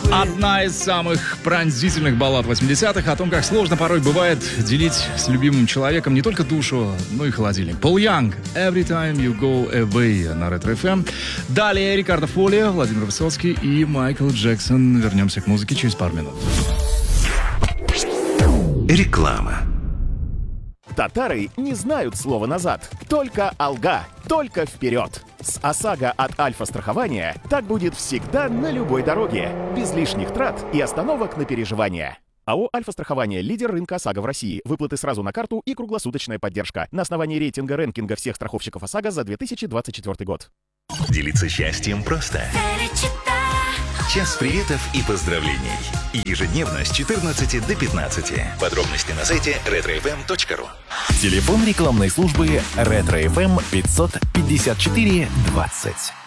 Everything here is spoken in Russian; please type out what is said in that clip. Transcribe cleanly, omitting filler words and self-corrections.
Одна из самых пронзительных баллад 80-х о том, как сложно порой бывает делить с любимым человеком не только душу, но и холодильник. Пол Янг, Every Time You Go Away на Ретро FM. Далее Рикардо Фолли, Владимир Высоцкий и Майкл Джексон. Вернемся к музыке через пару минут. Реклама. Татары не знают слова «назад». Только «алга», только вперед. С ОСАГО от Альфа-страхования так будет всегда на любой дороге. Без лишних трат и остановок на переживания. АО «Альфа-страхование» — лидер рынка ОСАГО в России. Выплаты сразу на карту и круглосуточная поддержка. На основании рейтинга всех страховщиков ОСАГО за 2024 год. Делиться счастьем просто. Час приветов и поздравлений. Ежедневно с 14 до 15. Подробности на сайте retrofm.ru. Телефон рекламной службы Ретро FM 554 20.